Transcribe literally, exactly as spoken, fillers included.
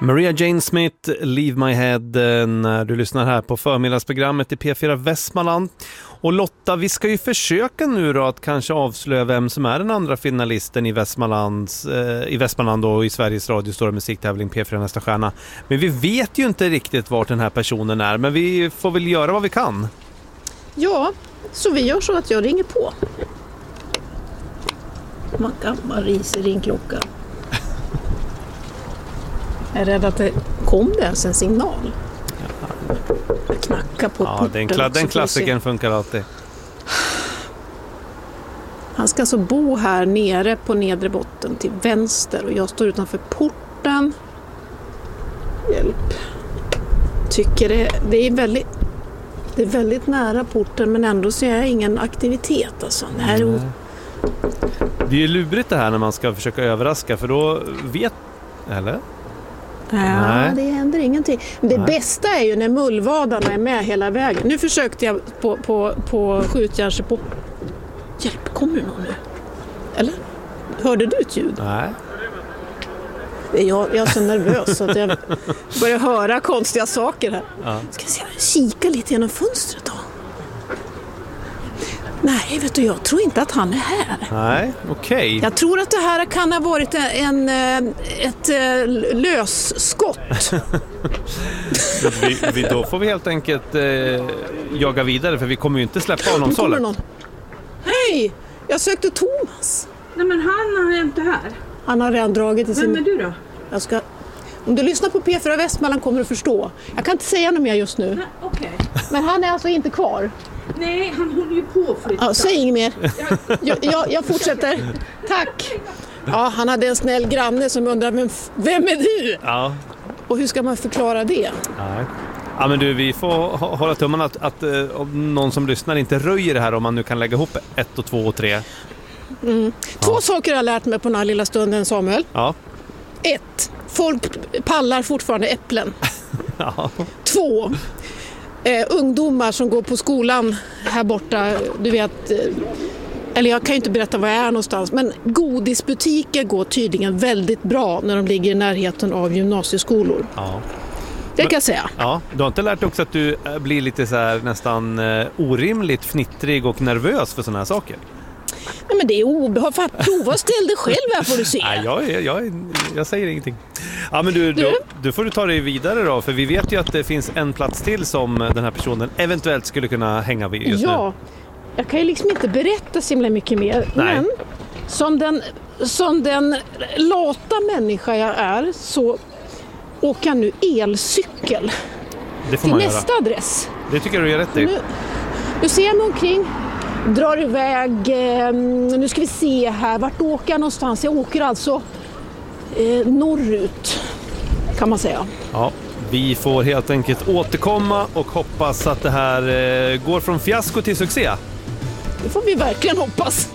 Maria Jane Smith, Leave My Head, när du lyssnar här på förmiddagsprogrammet i P fyra Västmanland. Och Lotta, vi ska ju försöka nu då att kanske avslöja vem som är den andra finalisten i Västmanlands, eh, i Västmanland och i Sveriges Radio stora musiktävling P fyra Nästa stjärna. Men vi vet ju inte riktigt vart den här personen är, men vi får väl göra vad vi kan. Ja, så vi gör så att jag ringer på. Man gammal risig ringklocka. Jag är rädd att det kom det ens en signal. Jag knackar på ja, porten. Den, kla- den klassiken funkar alltid. Han ska alltså bo här nere på nedre botten till vänster. Och jag står utanför porten. Hjälp. Tycker det, det är väldigt... Det är väldigt nära porten, men ändå ser jag ingen aktivitet. Alltså. Det här är o- Det är ju lurigt det här när man ska försöka överraska, för då vet... Eller? Ja, Nej. det händer ingenting. Men det Nej. bästa är ju när mullvadarna är med hela vägen. Nu försökte jag på, på, på skjutjärnse på... Hjälp, kommer det någon nu? Eller? Hörde du ett ljud? Nej. Jag, jag är så nervös så att jag börjar höra konstiga saker här. Ja. Ska jag se, kika lite genom fönstret då? Nej, vet du, jag tror inte att han är här. Nej, okej. Okay. Jag tror att det här kan ha varit en, en, ett lösskott. vi, vi, då får vi helt enkelt eh, jaga vidare, för vi kommer ju inte släppa honom så lätt. Hej! Jag sökte Thomas. Nej, men han är inte här. Han har redan dragit i sin... Vem är du då? Jag ska... Om du lyssnar på P fyra Västmanland kommer du förstå. Jag kan inte säga något mer just nu. Nej, okej. Men han är alltså inte kvar. Nej, han håller ju på att flytta. Ja, säg inget mer. Jag, jag, jag fortsätter. Tack. Ja, han hade en snäll granne som undrar, vem, vem är du? Ja. Och hur ska man förklara det? Nej. Ja, men du, vi får hålla tummarna att, att eh, om någon som lyssnar inte röjer det här, om man nu kan lägga ihop ett och två och tre. Mm. Två Ja. saker har jag lärt mig på den här lilla stunden, Samuel. Ja. Ett, folk pallar fortfarande äpplen. Ja. Två, eh, ungdomar som går på skolan här borta, du vet, eh, eller jag kan ju inte berätta var jag är någonstans, men godisbutiker går tydligen väldigt bra när de ligger i närheten av gymnasieskolor. Ja. Det kan jag säga. Ja, du har inte lärt dig också att du blir lite så här nästan eh, orimligt fnittrig och nervös för såna här saker? Nej, men det är obehagligt. För att prova och ställ dig själv här får du se. Nej, jag, jag, jag, jag säger ingenting. Ja, men du, Du? Då, då får du ta dig vidare då, för vi vet ju att det finns en plats till som den här personen eventuellt skulle kunna hänga vid just Ja, nu. jag kan ju liksom inte berätta så himla mycket mer. Nej. Men som den, som den lata människa jag är så åker jag nu elcykel Det får till man nästa göra. adress. Det tycker jag du gör rätt i. Nu, nu ser jag mig omkring, drar iväg, eh, nu ska vi se här, vart åker jag någonstans? Jag åker alltså eh, norrut, kan man säga. Ja, vi får helt enkelt återkomma och hoppas att det här eh, går från fiasko till succé. Det får vi verkligen hoppas.